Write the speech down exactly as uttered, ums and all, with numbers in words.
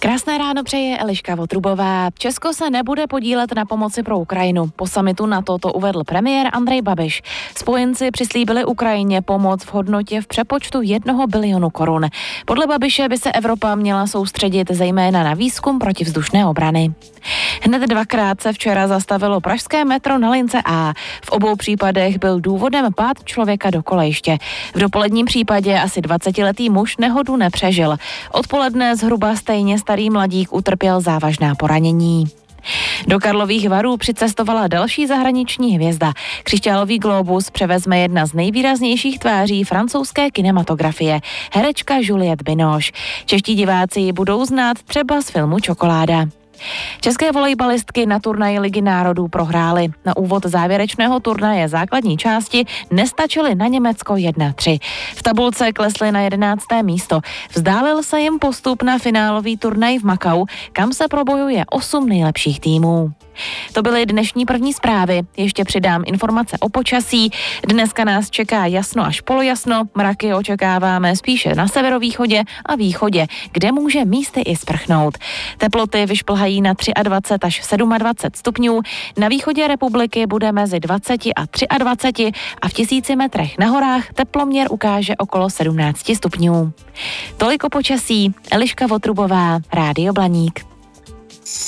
Krásné ráno přeje Eliška Votrubová. Česko se nebude podílet na pomoci pro Ukrajinu. Po summitu NATO to uvedl premiér Andrej Babiš. Spojenci přislíbili Ukrajině pomoc v hodnotě v přepočtu jednoho bilionu korun. Podle Babiše by se Evropa měla soustředit zejména na výzkum protivzdušné obrany. Hned dvakrát se včera zastavilo pražské metro na lince A. V obou případech byl důvodem pád člověka do kolejiště. V dopoledním případě asi dvacetiletý muž nehodu nepřežil. Odpoledne zhruba stejně starý mladík utrpěl závažná poranění. Do Karlových Varů přicestovala další zahraniční hvězda. Křišťálový glóbus převezme jedna z nejvýraznějších tváří francouzské kinematografie, herečka Juliette Binoche. Čeští diváci ji budou znát třeba z filmu Čokoláda. České volejbalistky na turnaji Ligy národů prohrály. Na úvod závěrečného turnaje základní části nestačily na Německo jedna tři. V tabulce klesly na jedenácté místo. Vzdálil se jim postup na finálový turnaj v Makau, kam se probojuje osm nejlepších týmů. To byly dnešní první zprávy. Ještě přidám informace o počasí. Dneska nás čeká jasno až polojasno. Mraky očekáváme spíše na severovýchodě a východě, kde může místy i sprchnout. Teploty vyšplhají na dvacet tři až dvacet sedm stupňů. Na východě republiky bude mezi dvacet a dvacet tři a v tisíci metrech na horách teploměr ukáže okolo sedmnáct stupňů. Toliko počasí. Eliška Votrubová, Rádio Blaník.